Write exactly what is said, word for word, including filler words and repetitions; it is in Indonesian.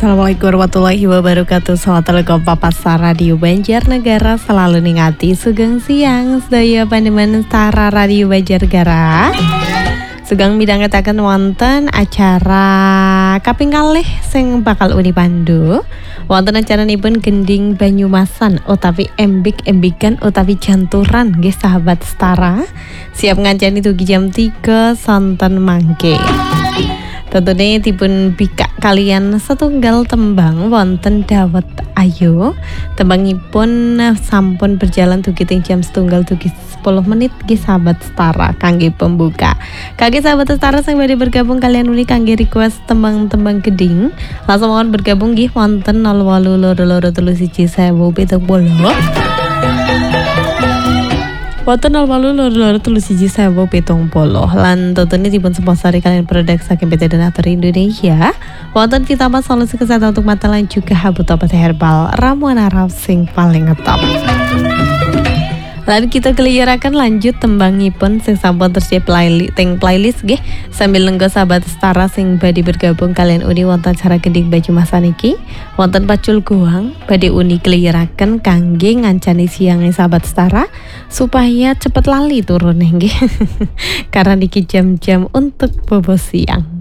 Assalamualaikum warahmatullahi wabarakatuh. Selamat telepon Papasa Radio Banjarnegara selalu ningati sugeng siang sedaya pandemen Tara Radio Banjarnegara. Sugeng midhangetaken wonten acara kaping kalih sing bakal uni pandu. Wonten acaranipun Gending Banyumasan utawi embik-embikan utawi janturan nggih sahabat Setara. Siap ngancani tugi jam tiga sonten mangke. Tentunya dipun bikak kalian setunggal tembang wonten dawet ayo. Tembangipun sampun berjalan dugi ting jam setunggal dugi sepuluh menit nggih sahabat Setara kangge pembuka. Kangge sahabat Setara sing badhe bergabung kalian uni kangge request tembang-tembang Gending. Langsung mohon bergabung nggih wonten nol wolu loro loro telu siji sewu pitung puluh. Wonten nol wolu loro loro telu siji sewu pitung puluh lan tentunya dipun sponsori kalian produk saking P T Donatur Indonesia. Wonten vitamin solusi kesehatan untuk mata lan juga habit obat herbal ramuan Arab sing paling ngetop. Lalu kita keliharakan lanjut tembangipun sing sampun tersedia playlist teng playlist nggih sambil lenggo sahabat Setara sing badhe bergabung kalian uni wonten acara Gending Banyumasan iki wonten Pacul Goang badhe uni keliharakan kangge ngancani siange sahabat Setara supaya cepet lali turun nggih karena niki jam-jam untuk bobo siang.